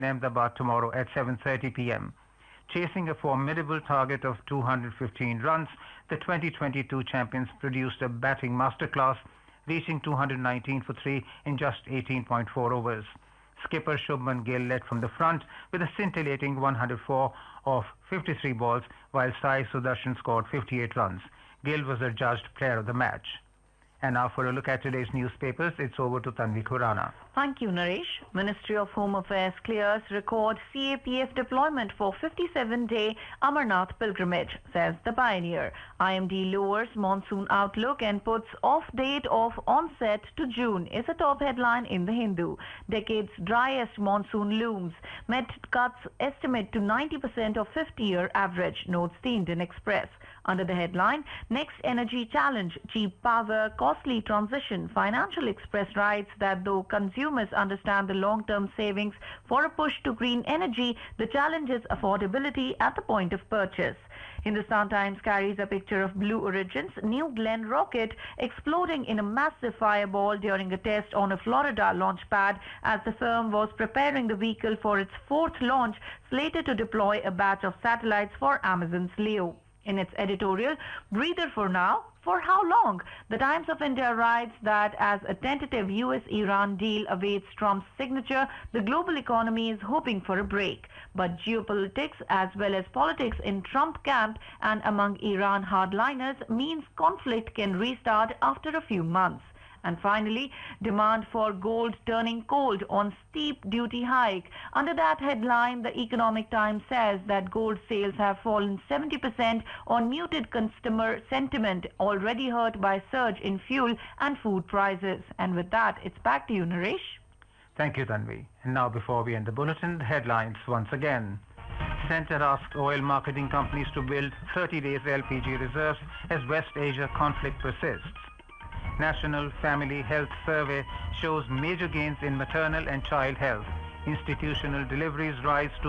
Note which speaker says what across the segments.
Speaker 1: Ahmedabad tomorrow at 7:30 p.m. Chasing a formidable target of 215 runs, the 2022 champions produced a batting masterclass, reaching 219 for 3 in just 18.4 overs. Skipper Shubman Gill led from the front with a scintillating 104 off 53 balls, while Sai Sudarshan scored 58 runs. Gill was adjudged player of the match. And now for a look at today's newspapers, it's over to Tanvi Khurana.
Speaker 2: Thank you, Naresh. Ministry of Home Affairs clears record CAPF deployment for 57-day Amarnath pilgrimage, says the Pioneer. IMD lowers monsoon outlook and puts off date of onset to June is a top headline in the Hindu. Decade's driest monsoon looms. Met cuts estimate to 90% of 50-year average, notes the Indian Express. Under the headline, Next Energy Challenge, Cheap Power, Costly Transition, Financial Express writes that though consumers understand the long-term savings for a push to green energy, the challenge is affordability at the point of purchase. Hindustan Times carries a picture of Blue Origin's New Glenn rocket exploding in a massive fireball during a test on a Florida launch pad as the firm was preparing the vehicle for its fourth launch, slated to deploy a batch of satellites for Amazon's LEO. In its editorial, Breather for Now, for how long? The Times of India writes that as a tentative US-Iran deal awaits Trump's signature, the global economy is hoping for a break. But geopolitics as well as politics in Trump camp and among Iran hardliners means conflict can restart after a few months. And finally, demand for gold turning cold on steep duty hike. Under that headline, the Economic Times says that gold sales have fallen 70% on muted consumer sentiment, already hurt by surge in fuel and food prices. And with that, it's back to you, Naresh.
Speaker 1: Thank you, Tanvi. And now, before we end the bulletin, the headlines once again. Centre asks oil marketing companies to build 30 days LPG reserves as West Asia conflict persists. National Family Health Survey shows major gains in maternal and child health. Institutional deliveries rise to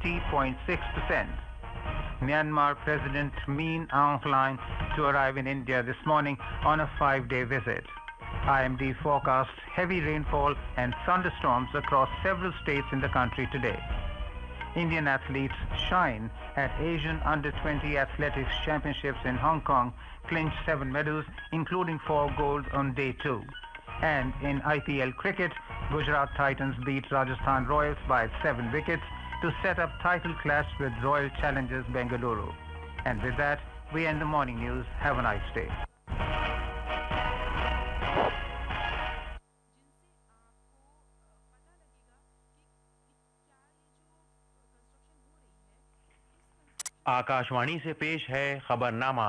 Speaker 1: 90.6%. Myanmar President Min Aung Hlaing to arrive in India this morning on a 5-day visit. IMD forecasts heavy rainfall and thunderstorms across several states in the country today. Indian athletes shine at Asian Under-20 Athletics Championships in Hong Kong, clinched 7 medals, including 4 gold on day 2. And in IPL cricket, Gujarat Titans beat Rajasthan Royals by 7 wickets to set up title clash with Royal Challengers Bengaluru. And with that, we end the morning news. Have a nice day.
Speaker 3: Akashvani से पेश है खबरनामा।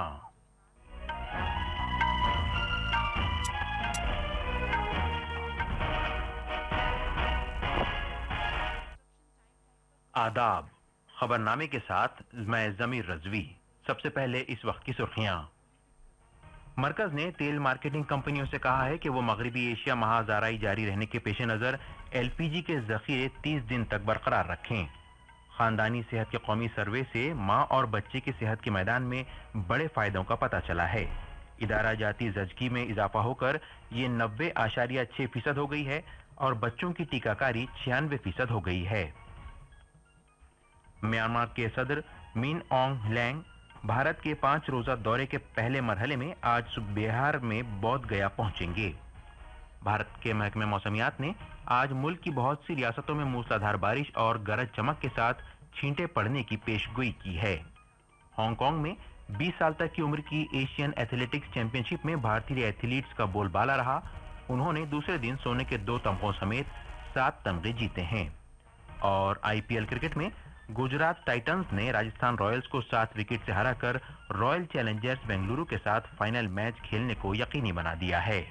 Speaker 3: आदाब। खबरनामे के साथ मैं जमीर रजवी। सबसे पहले इस वक्त की सुर्खियां। मरकज ने तेल मार्केटिंग कंपनियों से कहा है कि वो मगरबी एशिया महाजाराई जारी रहने के पेश नजर एलपीजी के जखीरे 30 दिन तक बरकरार रखें। खानदानी सेहत के कौमी सर्वे से मां और बच्चे की सेहत के मैदान में बड़े फायदों का पता चला है। इदारा जाती जजगी में इजाफा होकर ये 90.6% हो गई है और बच्चों की टीकाकारी 96% हो गई है। म्यांमार के सदर मिन ऑंग ह्लैंग भारत के 5 रोजा दौरे के पहले मरहले में आज सुबह बिहार में बोध गया पहुंचेंगे। भारत के महकमे मौसमियात ने आज मुल्क की बहुत सी रियासतों में मूसलाधार बारिश और गरज चमक के साथ छींटे पड़ने की पेशगोई की है। हांगकांग में 20 साल तक की उम्र की एशियन एथलेटिक्स चैंपियनशिप में भारतीय एथलीट्स का बोलबाला रहा। उन्होंने दूसरे दिन सोने के 2 तमगों समेत 7 तमगे जीते हैं। और आईपीएल क्रिकेट में गुजरात टाइटंस ने राजस्थान रॉयल्स को 7 विकेट से हराकर रॉयल चैलेंजर्स बेंगलुरु के साथ फाइनल मैच खेलने को यकीनी बना दिया है।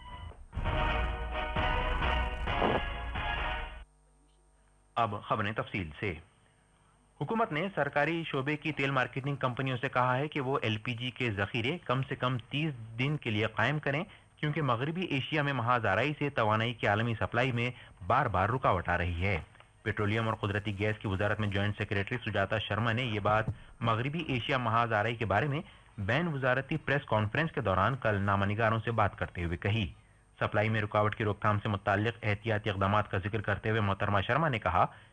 Speaker 3: अब खबरें तफसील से। हुकूमत ने सरकारी शोबे की तेल मार्केटिंग कंपनियों से कहा है कि वो एलपीजी के जखीरे कम से कम 30 दिन के लिए कायम करें, क्योंकि मगरबी एशिया में महाजाराई से तवानाई की आलमी सप्लाई में बार बार रुकावट आ रही है। पेट्रोलियम और कुदरती गैस की वजारत में जॉइंट सेक्रेटरी सुजाता शर्मा ने ये बात मगरबी एशिया महाजाराई के बारे में बैन वजारती प्रेस कॉन्फ्रेंस के दौरान कल नामानिगारों से बात करते हुए कही। सप्लाई में रुकावट की रोकथाम से मुताल्लिक एहतियाती इक़दामात का जिक्र करते हुए मोहतरमा शर्मा ने कहा